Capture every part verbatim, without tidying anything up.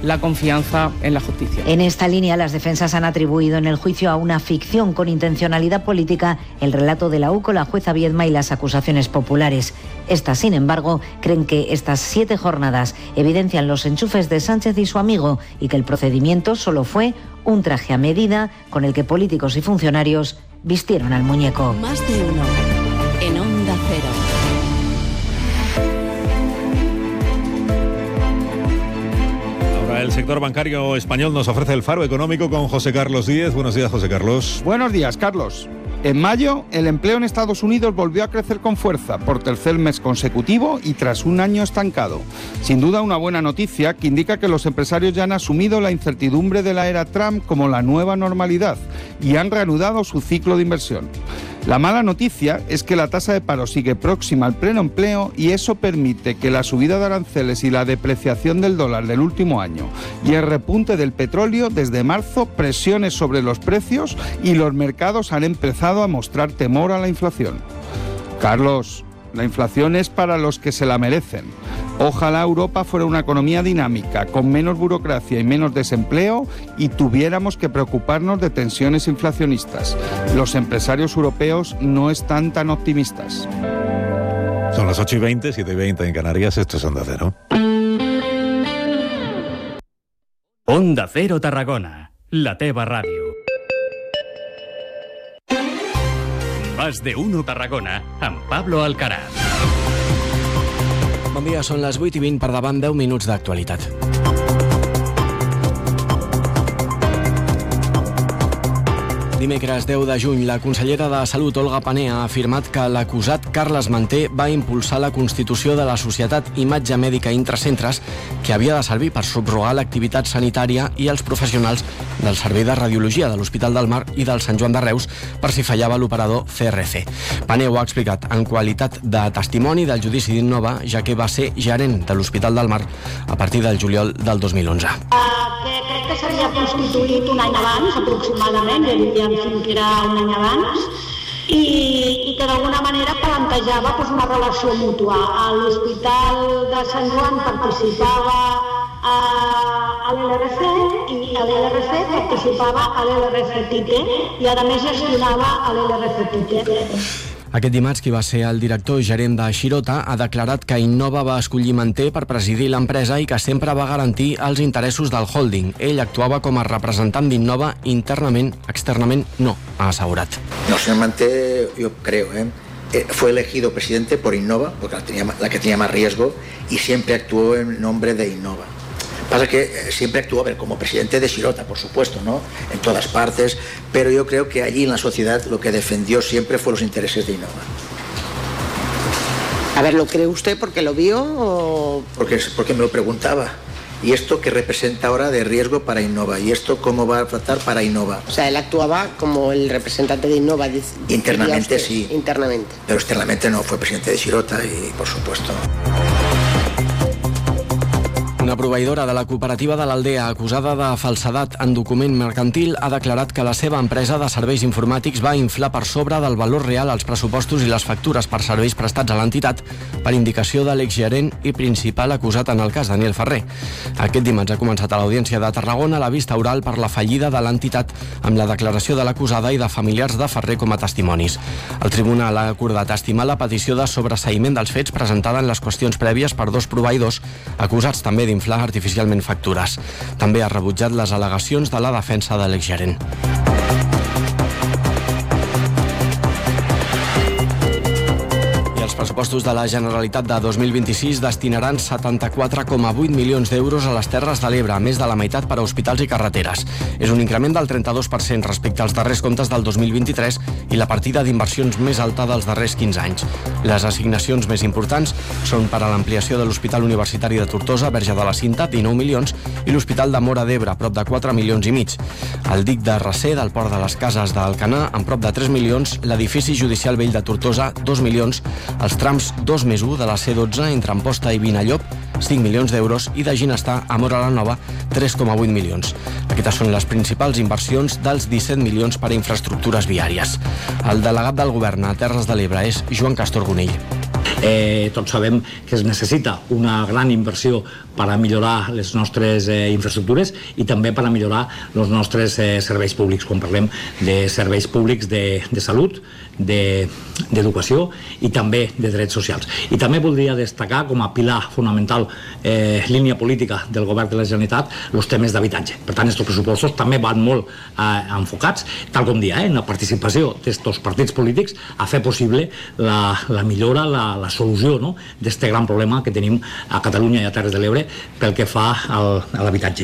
la confianza en la justicia. En esta línea, las defensas han atribuido en el juicio a una ficción con intencionalidad política el relato de la U C O, la jueza Viedma y las acusaciones populares. Estas, sin embargo, creen que estas siete jornadas evidencian los enchufes de Sánchez y su amigo y que el procedimiento solo fue un traje a medida con el que políticos y funcionarios vistieron al muñeco. Más de uno en Onda Cero. El sector bancario español nos ofrece el faro económico con José Carlos Díez. Buenos días, José Carlos. Buenos días, Carlos. En mayo, el empleo en Estados Unidos volvió a crecer con fuerza por tercer mes consecutivo y tras un año estancado. Sin duda, una buena noticia que indica que los empresarios ya han asumido la incertidumbre de la era Trump como la nueva normalidad y han reanudado su ciclo de inversión. La mala noticia es que la tasa de paro sigue próxima al pleno empleo y eso permite que la subida de aranceles y la depreciación del dólar del último año y el repunte del petróleo desde marzo presione sobre los precios y los mercados han empezado a mostrar temor a la inflación. Carlos, la inflación es para los que se la merecen. Ojalá Europa fuera una economía dinámica, con menos burocracia y menos desempleo y tuviéramos que preocuparnos de tensiones inflacionistas. Los empresarios europeos no están tan optimistas. Son las ocho y veinte, siete y veinte en Canarias. Esto es Onda Cero. Onda Cero Tarragona, la teva ràdio. Más de uno Tarragona, amb Pablo Alcaraz. Bon dia, són les vuit i vint, per davant deu minuts d'actualitat. Dimecres deu de juny, la consellera de Salut, Olga Pané, ha afirmat que l'acusat Carles Manté va impulsar la constitució de la Societat Imatge Mèdica Intracentres, que havia de servir per subrogar l'activitat sanitària i els professionals del Servei de Radiologia de l'Hospital del Mar i del Sant Joan de Reus per si fallava l'operador C R C. Pané ho ha explicat en qualitat de testimoni del judici d'Innova, ja que va ser gerent de l'Hospital del Mar a partir del juliol del dos mil onze. Uh, que crec que s'havia constituït un any abans, aproximadament, ja fins que era un any abans, i, i que d'alguna manera plantejava pues, una relació mútua. A l'Hospital de Sant Joan participava a, a l'L R C i a l'L R C participava a l'L R C Tite i a més gestionava a l'L R C Tite. Aquest dimarts, qui va ser el director gerent de Xirota ha declarat que Innova va escollir Manté per presidir l'empresa i que sempre va garantir els interessos del holding. Ell actuava com a representant d'Innova internament, externament no, ha assegurat. No, señor Manté, yo creo, ¿eh? Eh, fue elegido presidente por Innova, porque la, tenía, la que tenía más riesgo, y siempre actuó en nombre de Innova. Pasa que eh, siempre actuó a ver, como presidente de Xirota, por supuesto, ¿no? En todas partes, pero yo creo que allí en la sociedad lo que defendió siempre fue los intereses de Innova. A ver, ¿lo cree usted porque lo vio o...? Porque, porque me lo preguntaba. ¿Y esto qué representa ahora de riesgo para Innova? ¿Y esto cómo va a tratar para Innova? O sea, él actuaba como el representante de Innova. Internamente sí. Internamente. Pero externamente no, fue presidente de Xirota y por supuesto... Una proveïdora de la cooperativa de l'Aldea acusada de falsedat en document mercantil ha declarat que la seva empresa de serveis informàtics va inflar per sobre del valor real els pressupostos i les factures per serveis prestats a l'entitat per indicació de l'exgerent i principal acusat en el cas, Daniel Ferrer. Aquest dimarts ha començat a l'Audiència de Tarragona la vista oral per la fallida de l'entitat amb la declaració de l'acusada i de familiars de Ferrer com a testimonis. El tribunal ha acordat estimar la petició de sobreseïment dels fets presentada en les qüestions prèvies per dos proveïdors acusats també d'inflar artificialment factures. També ha rebutjat les al·legacions de la defensa de l'exgerent. Els pressupostos de la Generalitat de dos mil vint-i-sis destinaran setanta-quatre coma vuit milions d'euros a les Terres de l'Ebre, més de la meitat per a hospitals i carreteres. És un increment del trenta-dos per cent respecte als darrers comptes del dos mil vint-i-tres i la partida d'inversions més alta dels darrers quinze anys. Les assignacions més importants són per a l'ampliació de l'Hospital Universitari de Tortosa, Verge de la Cinta, dinou milions, i l'Hospital de Móra d'Ebre, prop de quatre milions i mig. El dic de Recer, del Port de les Cases d'Alcanar, amb prop de tres milions, l'edifici judicial vell de Tortosa, dos milions, els trams dos més u de la C dotze entre Amposta i Vinallop, cinc milions d'euros, i de Ginestar a Móra la Nova, tres coma vuit milions. Aquestes són les principals inversions dels disset milions per a infraestructures viàries. El delegat del govern a Terres de l'Ebre és Joan Castor Gonell. Eh, tots sabem que es necessita una gran inversió per a millorar les nostres eh, infraestructures i també per a millorar els nostres eh, serveis públics, quan parlem de serveis públics de, de salut, d'educació de, i també de drets socials. I també voldria destacar com a pilar fonamental, eh, línia política del govern de la Generalitat, els temes d'habitatge. Per tant, aquests pressupostos també van molt eh, enfocats, tal com dia, eh, en la participació d'aquests partits polítics a fer possible la, la millora, la, la solució, no?, d'aquest gran problema que tenim a Catalunya i a Terres de l'Ebre pel que fa al, a l'habitatge.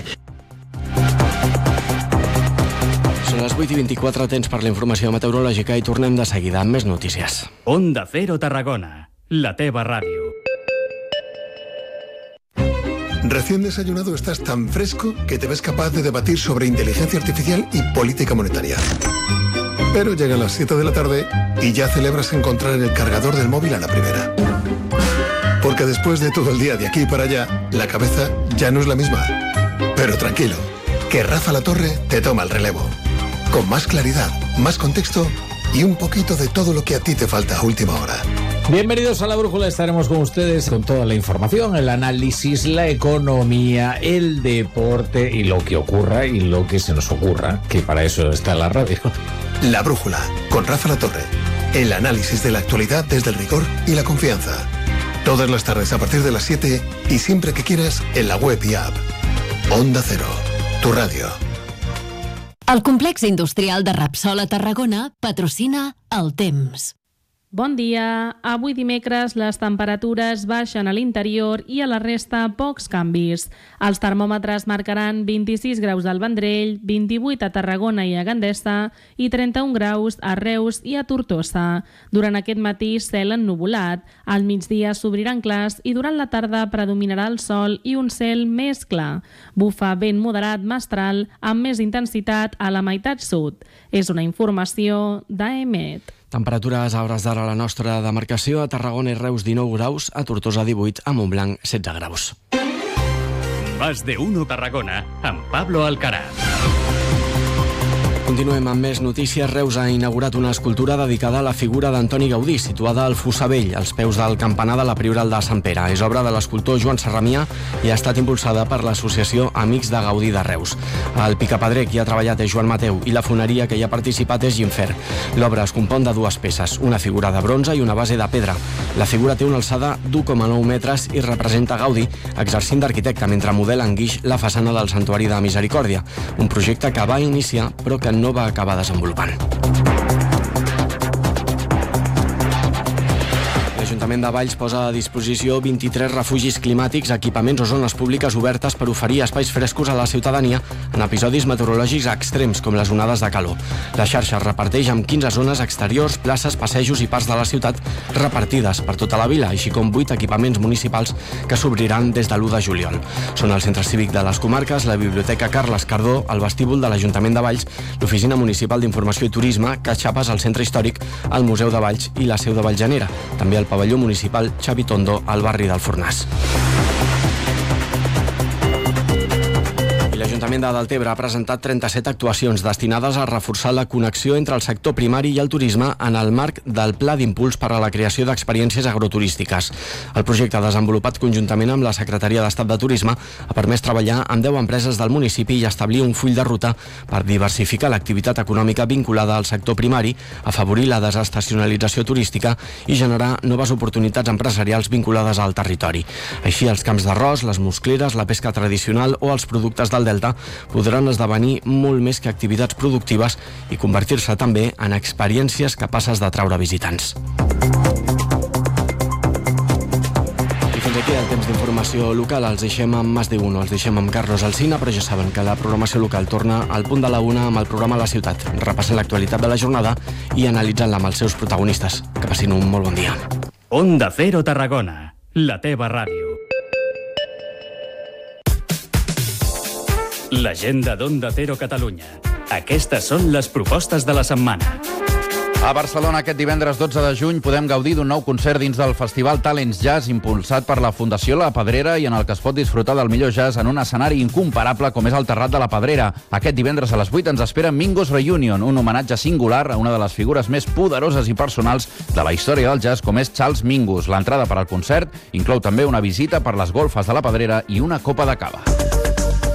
Són les vuit i vint-i-quatre, temps per la informació meteorològica i tornem de seguida amb més notícies. Onda Cero Tarragona, la teva ràdio. Recién desayunado estás tan fresco que te ves capaz de debatir sobre inteligencia artificial y política monetaria. Pero llegan las siete de la tarde y ya celebras encontrar el cargador del móvil a la primera. Porque después de todo el día de aquí para allá, la cabeza ya no es la misma. Pero tranquilo, que Rafa La Torre te toma el relevo. Con más claridad, más contexto y un poquito de todo lo que a ti te falta a última hora. Bienvenidos a La Brújula, estaremos con ustedes con toda la información, el análisis, la economía, el deporte y lo que ocurra y lo que se nos ocurra, que para eso está la radio. La Brújula, con Rafa La Torre. El análisis de la actualidad desde el rigor y la confianza. Todas las tardes a partir de las siete y siempre que quieras en la web y app. Onda Cero, tu radio. El complex industrial de Repsol a Tarragona patrocina El Temps. Bon dia. Avui dimecres les temperatures baixen a l'interior i a la resta pocs canvis. Els termòmetres marcaran vint-i-sis graus al Vendrell, vint-i-vuit a Tarragona i a Gandesa i trenta-un graus a Reus i a Tortosa. Durant aquest matí cel ennuvolat, al migdia s'obriran clars i durant la tarda predominarà el sol i un cel més clar. Bufa vent moderat mestral amb més intensitat a la meitat sud. És una informació d'A E M E T. Temperatures a hores d'ara a la nostra demarcació: a Tarragona i Reus dinou graus, a Tortosa divuit, a Montblanc setze graus. Más de uno Tarragona, amb Pablo Alcaraz. Continuem amb més notícies. Reus ha inaugurat una escultura dedicada a la figura d'Antoni Gaudí, situada al Fossar Vell, als peus del campanar de la Prioral de Sant Pere. És obra de l'escultor Joan Serramià i ha estat impulsada per l'associació Amics de Gaudí de Reus. El picapedrer qui ha treballat és Joan Mateu i la foneria que hi ha participat és Ginfer. L'obra es compon de dues peces, una figura de bronze i una base de pedra. La figura té una alçada d'u coma nou metres i representa Gaudí exercint d'arquitecte mentre modela en guix la façana del Santuari de Misericòrdia, un projecte que va iniciar però que no va acabar desenvolupant. L'Ajuntament de Valls posa a disposició vint-i-tres refugis climàtics, equipaments o zones públiques obertes per oferir espais frescos a la ciutadania en episodis meteorològics extrems com les onades de calor. La xarxa es reparteix amb quinze zones exteriors, places, passejos i parts de la ciutat repartides per tota la vila, així com vuit equipaments municipals que s'obriran des de l'u de juliol. Són el Centre Cívic de les Comarques, la Biblioteca Carles Cardó, el vestíbul de l'Ajuntament de Valls, l'Oficina Municipal d'Informació i Turisme, Cas Xapes al Centre Històric, el Museu de Valls i la seu de Valljanera. També el pavelló municipal Xavi Tondo al barri del Fornàs. L'Ajuntament de Deltebre ha presentat trenta-set actuacions destinades a reforçar la connexió entre el sector primari i el turisme en el marc del Pla d'Impuls per a la creació d'experiències agroturístiques. El projecte, desenvolupat conjuntament amb la Secretaria d'Estat de Turisme, ha permès treballar amb deu empreses del municipi i establir un full de ruta per diversificar l'activitat econòmica vinculada al sector primari, afavorir la desestacionalització turística i generar noves oportunitats empresarials vinculades al territori. Així, els camps d'arròs, les muscleres, la pesca tradicional o els productes del Delta podran esdevenir molt més que activitats productives i convertir-se també en experiències capaces d'atraure visitants. I fins aquí el temps d'informació local. Els deixem amb Más de Uno, els deixem amb Carlos Alsina, però ja saben que la programació local torna al punt de la una amb el programa La Ciutat, repassant l'actualitat de la jornada i analitzant-la amb els seus protagonistes. Que passin un molt bon dia. Onda Cero Tarragona, la teva ràdio. L'agenda d'Onda Cero Catalunya. Aquestes són les propostes de la setmana. A Barcelona aquest divendres dotze de juny podem gaudir d'un nou concert dins del Festival Talents Jazz impulsat per la Fundació La Pedrera i en el que es pot disfrutar del millor jazz en un escenari incomparable com és el Terrat de la Pedrera. Aquest divendres a les vuit ens espera Mingus Reunion, un homenatge singular a una de les figures més poderoses i personals de la història del jazz com és Charles Mingus. L'entrada per al concert inclou també una visita per les golfes de la Pedrera i una copa de cava.